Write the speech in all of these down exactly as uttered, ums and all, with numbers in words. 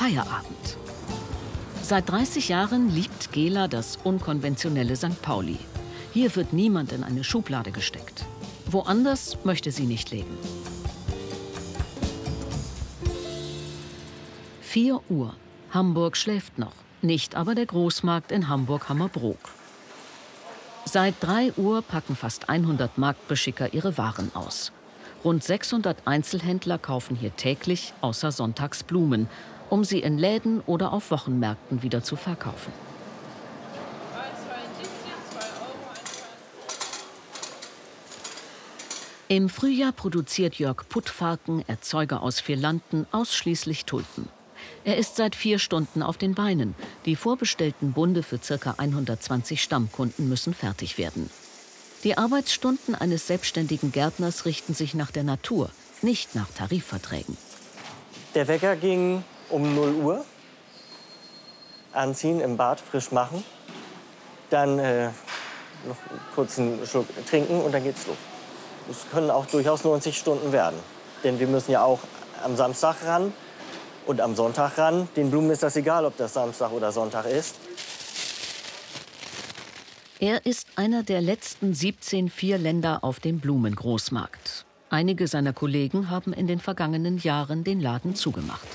Feierabend. Seit dreißig Jahren liebt Gela das unkonventionelle Sankt Pauli. Hier wird niemand in eine Schublade gesteckt. Woanders möchte sie nicht leben. vier Uhr. Hamburg schläft noch. Nicht aber der Großmarkt in Hamburg-Hammerbrook. Seit drei Uhr packen fast hundert Marktbeschicker ihre Waren aus. Rund sechshundert Einzelhändler kaufen hier täglich, außer sonntags, Blumen, um sie in Läden oder auf Wochenmärkten wieder zu verkaufen. Im Frühjahr produziert Jörg Puttfarken, Erzeuger aus Vierlanden, ausschließlich Tulpen. Er ist seit vier Stunden auf den Beinen. Die vorbestellten Bunde für ca. hundertzwanzig Stammkunden müssen fertig werden. Die Arbeitsstunden eines selbstständigen Gärtners richten sich nach der Natur, nicht nach Tarifverträgen. Der Wecker ging um null Uhr. Anziehen, im Bad frisch machen. Dann äh, noch kurz einen Schluck trinken und dann geht's los. Es können auch durchaus neunzig Stunden werden. Denn wir müssen ja auch am Samstag ran und am Sonntag ran. Den Blumen ist das egal, ob das Samstag oder Sonntag ist. Er ist einer der letzten siebzehn Vierländer auf dem Blumengroßmarkt. Einige seiner Kollegen haben in den vergangenen Jahren den Laden zugemacht.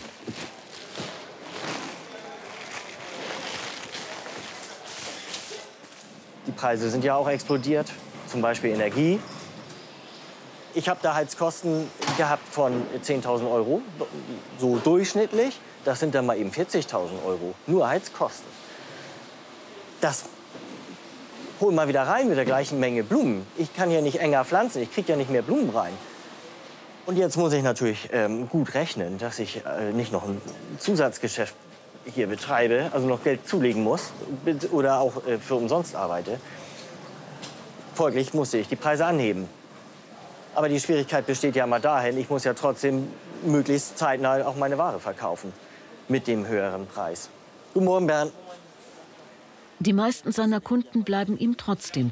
Die Preise sind ja auch explodiert, zum Beispiel Energie. Ich habe da Heizkosten gehabt von zehntausend Euro, so durchschnittlich. Das sind dann mal eben vierzigtausend Euro, nur Heizkosten. Das hol mal wieder rein mit der gleichen Menge Blumen. Ich kann ja nicht enger pflanzen, ich kriege ja nicht mehr Blumen rein. Und jetzt muss ich natürlich ähm, gut rechnen, dass ich äh, nicht noch ein Zusatzgeschäft hier betreibe, also noch Geld zulegen muss oder auch äh, für umsonst arbeite. Folglich musste ich die Preise anheben. Aber die Schwierigkeit besteht ja mal dahin, ich muss ja trotzdem möglichst zeitnah auch meine Ware verkaufen mit dem höheren Preis. Guten Morgen, Bernd. Die meisten seiner Kunden bleiben ihm trotzdem